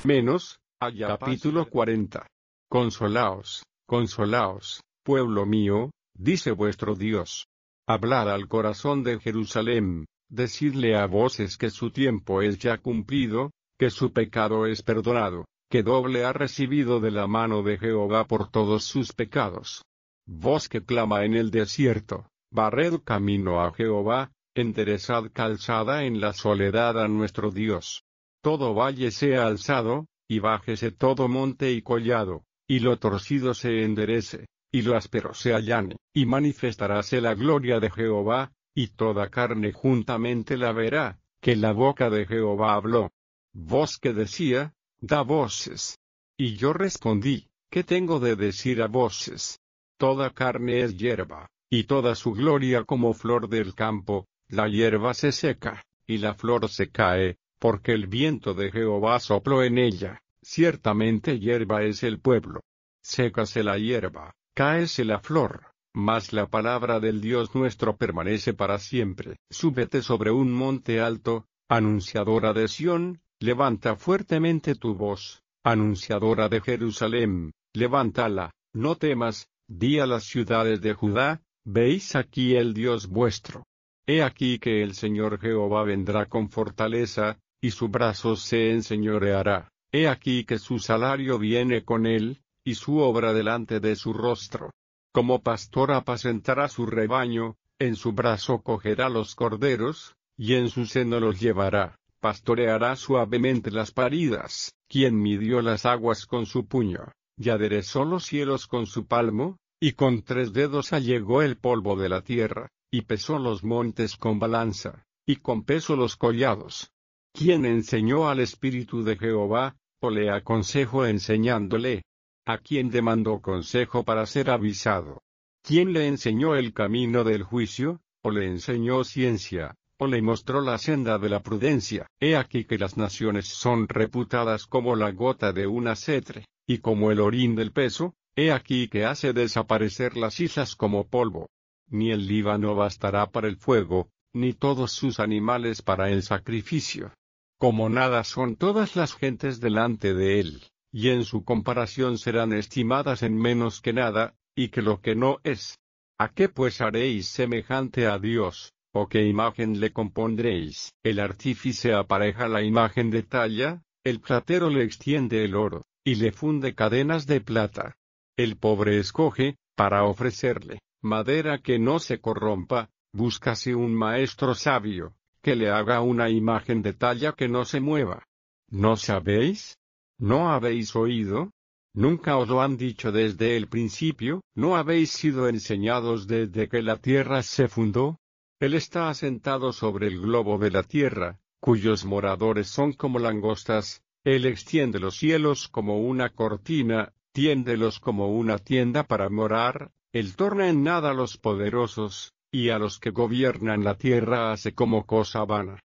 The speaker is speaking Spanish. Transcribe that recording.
menos. Capítulo 40. Consolaos, consolaos, pueblo mío, dice vuestro Dios. Hablad al corazón de Jerusalén, decidle a voces que su tiempo es ya cumplido, que su pecado es perdonado, que doble ha recibido de la mano de Jehová por todos sus pecados. Voz que clama en el desierto, barred camino a Jehová, enderezad calzada en la soledad a nuestro Dios. Todo valle sea alzado, y bájese todo monte y collado, y lo torcido se enderece, y lo áspero se allane, y manifestaráse la gloria de Jehová, y toda carne juntamente la verá, que la boca de Jehová habló. Voz que decía, da voces. Y yo respondí, ¿qué tengo de decir a voces? Toda carne es hierba, y toda su gloria como flor del campo, la hierba se seca, y la flor se cae, porque el viento de Jehová sopló en ella. Ciertamente hierba es el pueblo. Sécase la hierba, cáese la flor, mas la palabra del Dios nuestro permanece para siempre. Súbete sobre un monte alto, anunciadora de Sión, levanta fuertemente tu voz, anunciadora de Jerusalén, levántala, no temas, di a las ciudades de Judá, veis aquí el Dios vuestro. He aquí que el Señor Jehová vendrá con fortaleza, y su brazo se enseñoreará. He aquí que su salario viene con él, y su obra delante de su rostro. Como pastor apacentará su rebaño, en su brazo cogerá los corderos, y en su seno los llevará, pastoreará suavemente las paridas, quien midió las aguas con su puño, y aderezó los cielos con su palmo, y con 3 dedos allegó el polvo de la tierra, y pesó los montes con balanza, y con peso los collados. ¿Quién enseñó al Espíritu de Jehová, o le aconsejó enseñándole? ¿A quién demandó consejo para ser avisado? ¿Quién le enseñó el camino del juicio, o le enseñó ciencia, o le mostró la senda de la prudencia? He aquí que las naciones son reputadas como la gota de una cetre, y como el orín del peso, he aquí que hace desaparecer las islas como polvo. Ni el Líbano bastará para el fuego, ni todos sus animales para el sacrificio. Como nada son todas las gentes delante de él, y en su comparación serán estimadas en menos que nada, y que lo que no es. ¿A qué pues haréis semejante a Dios, o qué imagen le compondréis? El artífice apareja la imagen de talla, el platero le extiende el oro, y le funde cadenas de plata. El pobre escoge, para ofrecerle, madera que no se corrompa, búscase un maestro sabio, que le haga una imagen de talla que no se mueva. ¿No sabéis? ¿No habéis oído? ¿Nunca os lo han dicho desde el principio? ¿No habéis sido enseñados desde que la tierra se fundó? Él está asentado sobre el globo de la tierra, cuyos moradores son como langostas. Él extiende los cielos como una cortina, tiéndelos como una tienda para morar. Él torna en nada a los poderosos, y a los que gobiernan la tierra hace como cosa vana.